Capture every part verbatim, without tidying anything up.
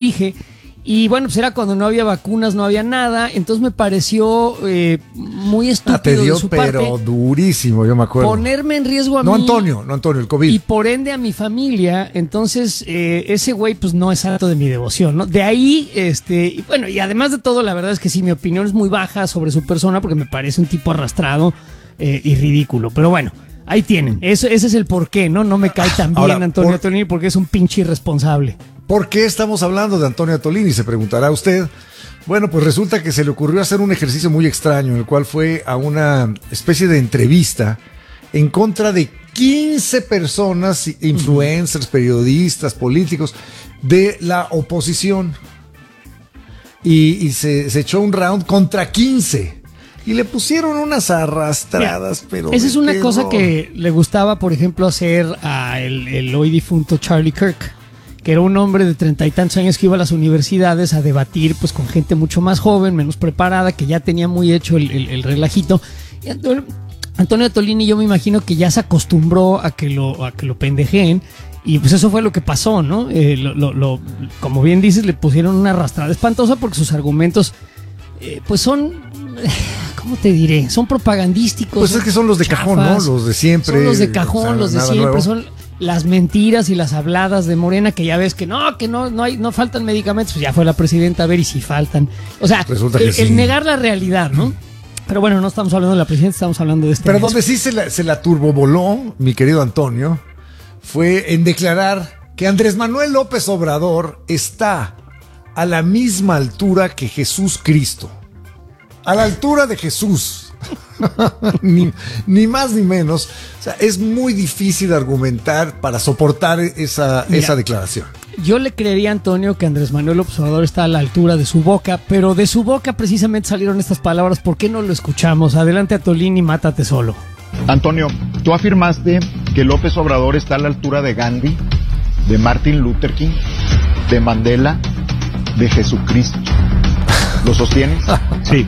dije. Y bueno, pues era cuando no había vacunas, no había nada, entonces me pareció eh, muy estúpido ah, te dio, de su pero parte durísimo, yo me acuerdo. Ponerme en riesgo a no mí. No Antonio, no Antonio, el COVID. Y por ende a mi familia, entonces eh, ese güey pues no es santo de mi devoción, ¿no? De ahí, este, y bueno, y además de todo, la verdad es que sí, mi opinión es muy baja sobre su persona porque me parece un tipo arrastrado eh, y ridículo, pero bueno. Ahí tienen, Eso, ese es el porqué, ¿no? No me cae tan bien Ahora, Antonio por... Tolini porque es un pinche irresponsable. ¿Por qué estamos hablando de Antonio Tolini? Se preguntará usted. Bueno, pues resulta que se le ocurrió hacer un ejercicio muy extraño, en el cual fue a una especie de entrevista en contra de quince personas, influencers, periodistas, políticos, de la oposición. Y, y se, se echó un round contra quince. Y le pusieron unas arrastradas, Mira, pero... Esa es una quedó. cosa que le gustaba, por ejemplo, hacer a el, el hoy difunto Charlie Kirk, que era un hombre de treinta y tantos años que iba a las universidades a debatir pues con gente mucho más joven, menos preparada, que ya tenía muy hecho el, el, el relajito. Y Antonio, Antonio Tolini, yo me imagino que ya se acostumbró a que lo, a que lo pendejeen. Y pues eso fue lo que pasó, ¿no? Eh, lo, lo, lo, como bien dices, le pusieron una arrastrada espantosa porque sus argumentos eh, pues son... ¿Cómo te diré? Son propagandísticos. Pues es que son los de chafas, cajón, ¿no? Los de siempre. Son los de cajón, o sea, los de siempre. Nuevo. Son las mentiras y las habladas de Morena, que ya ves que no, que no, no hay, no faltan medicamentos. Pues ya fue la presidenta a ver y si faltan. O sea, el, sí. el negar la realidad, ¿no? Pero bueno, no estamos hablando de la presidenta, estamos hablando de este. Pero donde sí se la, se la turbovoló, mi querido Antonio, fue en declarar que Andrés Manuel López Obrador está a la misma altura que Jesús Cristo. A la altura de Jesús. ni, ni más ni menos. O sea, es muy difícil argumentar para soportar esa, Mira, esa declaración. Yo le creería a Antonio que Andrés Manuel López Obrador está a la altura de su boca, pero de su boca precisamente salieron estas palabras. ¿Por qué no lo escuchamos? Adelante, Tolini, mátate solo. Antonio, tú afirmaste que López Obrador está a la altura de Gandhi, de Martin Luther King, de Mandela, de Jesucristo. ¿Lo sostienes? Sí.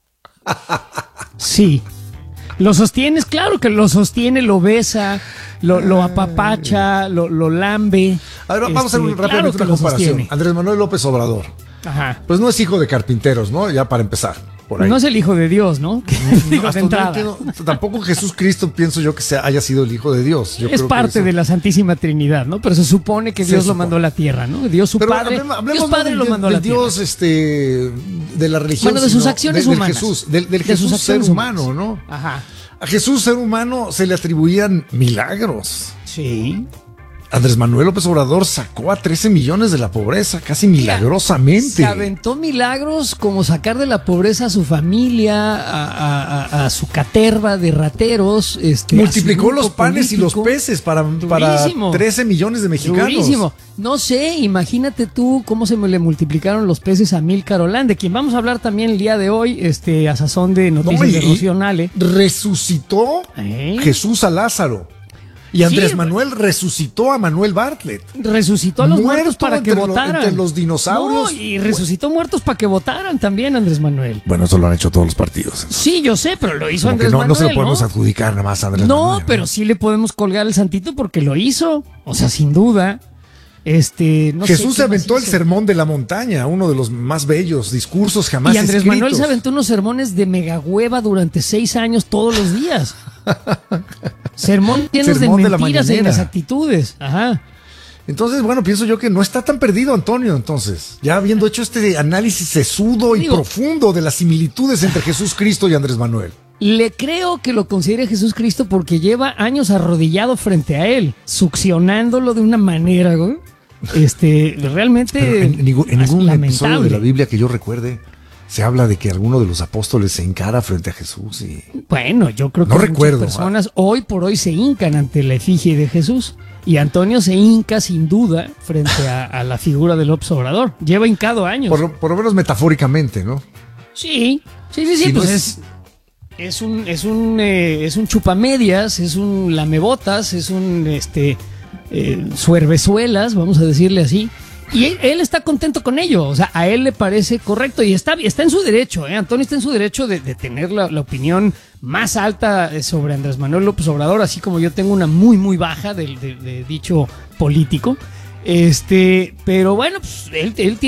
Sí. Lo sostienes, claro que lo sostiene, lo besa, lo, lo apapacha, lo, lo lambe. A ver, vamos este, a hacer rápidamente claro una comparación. Andrés Manuel López Obrador. Ajá. Pues no es hijo de carpinteros, ¿no? Ya para empezar. Por ahí. No es el hijo de Dios, ¿no? no, de entrada. No, tampoco Jesús Cristo pienso yo que sea, haya sido el hijo de Dios. Yo es creo parte que eso... de la Santísima Trinidad, ¿no? Pero se supone que Dios se lo mandó a la tierra, ¿no? Dios su Pero padre, hablemos, hablemos Dios padre de, lo mandó a la Dios, tierra. este, de la religión. Bueno, de sus acciones de, del humanas. Jesús, del, del de Jesús sus ser humano, humanas. ¿no? Ajá. A Jesús ser humano se le atribuían milagros. Sí. Andrés Manuel López Obrador sacó a trece millones de la pobreza, casi milagrosamente. Se aventó milagros como sacar de la pobreza a su familia, a, a, a su caterva de rateros. Este, Multiplicó los panes político. y los peces para, para trece millones de mexicanos. Durísimo. No sé, imagínate tú cómo se me le multiplicaron los peces a Milcar Olán, de quien vamos a hablar también el día de hoy, este, a sazón de Noticias no, de Rocío Nale. Resucitó ¿Eh? Jesús a Lázaro. Y Andrés sí, Manuel resucitó a Manuel Bartlett. Resucitó a los Muerto muertos para que lo, votaran. Entre los dinosaurios. No, y resucitó bueno. muertos para que votaran también, Andrés Manuel. Bueno, eso lo han hecho todos los partidos. Sí, yo sé, pero lo hizo Como Andrés que no, Manuel. No se lo podemos ¿no? adjudicar nada más a Andrés no, Manuel. No, pero sí le podemos colgar el santito porque lo hizo. O sea, sin duda. Este, no Jesús sé, se aventó el sermón de la montaña, uno de los más bellos discursos jamás escritos. Y Andrés escritos. Manuel se aventó unos sermones de megahueva durante seis años todos los días. Sermón llenos sermón de mentiras de e inexactitudes. Ajá. Entonces, bueno, pienso yo que no está tan perdido, Antonio, entonces. Ya habiendo hecho este análisis sesudo y Digo, profundo de las similitudes entre Jesús Cristo y Andrés Manuel. Le creo que lo considere Jesús Cristo porque lleva años arrodillado frente a él, succionándolo de una manera, güey. Este, realmente en, en ningún, en ningún episodio de la Biblia que yo recuerde se habla de que alguno de los apóstoles se encara frente a Jesús y... Bueno, yo creo que no recuerdo, muchas personas ¿eh? hoy por hoy se hincan ante la efigie de Jesús. Y Antonio se hinca sin duda frente a, a la figura del López Obrador. Lleva hincado años. Por lo, por lo menos metafóricamente, ¿no? Sí, sí, sí, sí. Si pues no es, es, es un, es un, eh, es un chupamedias, es un lamebotas, es un, este, eh, suervezuelas, vamos a decirle así. Y él, él está contento con ello, o sea, a él le parece correcto y está, está en su derecho, ¿eh? Antonio está en su derecho de, de tener la, la opinión más alta sobre Andrés Manuel López Obrador, así como yo tengo una muy, muy baja de, de, de dicho político. Este, pero bueno, pues él, él tiene